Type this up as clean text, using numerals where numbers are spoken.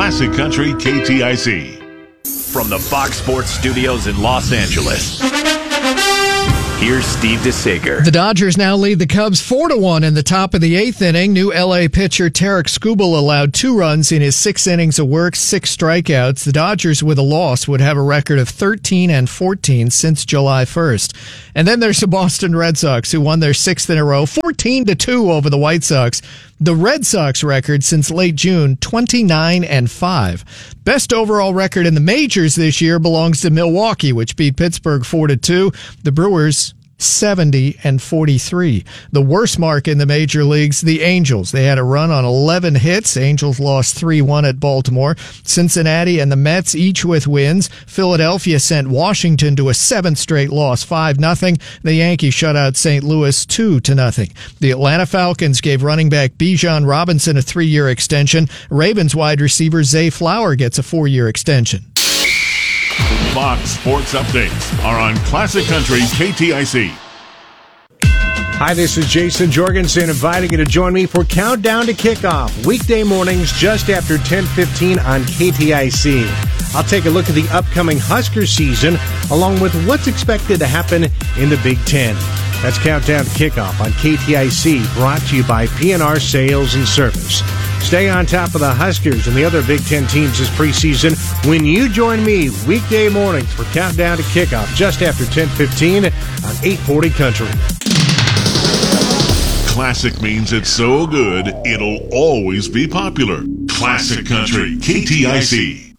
Classic Country KTIC. From the Fox Sports Studios in Los Angeles, here's Steve DeSager. The Dodgers now lead the Cubs 4-1 in the top of the eighth inning. New LA pitcher Tarek Skubal allowed 2 runs in his 6 innings of work, 6 strikeouts. The Dodgers, with a loss, would have a record of 13-14 since July 1st. And then there's the Boston Red Sox, who won their 6th in a row, 14-2 over the White Sox. The Red Sox record since late June, 29-5. Best overall record in the majors this year belongs to Milwaukee, which beat Pittsburgh 4-2. The Brewers 70-43. The worst mark in the major leagues, the Angels. They had a run on 11 hits. Angels lost 3-1 at Baltimore. Cincinnati and the Mets each with wins. Philadelphia sent Washington to a 7th straight loss, 5-0. The Yankees shut out St. Louis 2-0. The Atlanta Falcons gave running back Bijan Robinson a 3-year extension. Ravens wide receiver Zay Flower gets a 4-year extension. Fox Sports Updates are on Classic Country KTIC. Hi, this is Jason Jorgensen inviting you to join me for Countdown to Kickoff, weekday mornings just after 10:15 on KTIC. I'll take a look at the upcoming Husker season, along with what's expected to happen in the Big Ten. That's Countdown to Kickoff on KTIC, brought to you by PNR Sales and Service. Stay on top of the Huskers and the other Big Ten teams this preseason when you join me weekday mornings for Countdown to Kickoff just after 10:15 on 840 Country. Classic means it's so good, it'll always be popular. Classic Country KTIC.